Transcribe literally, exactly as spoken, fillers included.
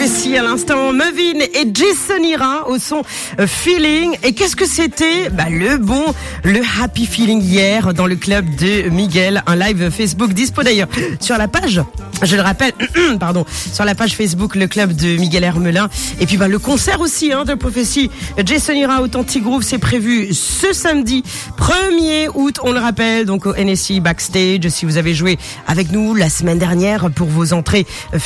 Voici à l'instant Mavin et Jason Ira au son Feeling. Et qu'est-ce que c'était? Bah, le bon, le happy feeling hier dans le club de Miguel. Un live Facebook dispo d'ailleurs sur la page, je le rappelle, pardon, sur la page Facebook, le club de Miguel Hermelin. Et puis bah, le concert aussi hein, de Prophétie. Jason Ira Authentic Groove, c'est prévu ce samedi premier août, on le rappelle, donc au N S I Backstage. Si vous avez joué avec nous la semaine dernière pour vos entrées